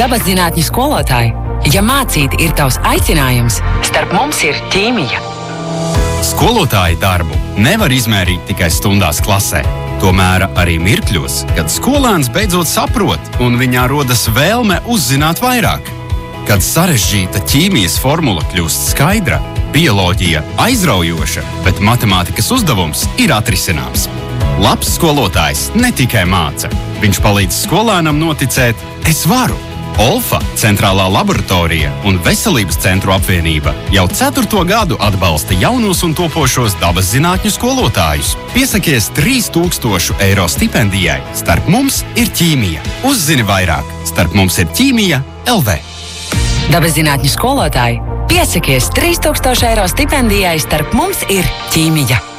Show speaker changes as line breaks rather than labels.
Dabas zinātņu skolotāji, ja mācīt ir tavs aicinājums, starp mums ir ķīmija.
Skolotāja darbu nevar izmērīt tikai stundās klasē. To mēra arī mirkļos, kad skolēns beidzot saprot un viņā rodas vēlme uzzināt vairāk. Kad sarežģīta ķīmijas formula kļūst skaidra, bioloģija aizraujoša, bet matemātikas uzdevums ir atrisināms. Labs skolotājs ne tikai māca, viņš palīdz skolēnam noticēt, es varu. Olfa, centrālā laboratorija un veselības centru apvienība jau 4. gadu atbalsta jaunos un topošos dabas zinātņu skolotājus. Piesakies 3000 eiro stipendijai. Starp mums ir ķīmija. Uzzini vairāk. Starp mums ir ķīmija LV.
Dabas zinātņu skolotāji, piesakies 3000 eiro stipendijai. Starp mums ir ķīmija.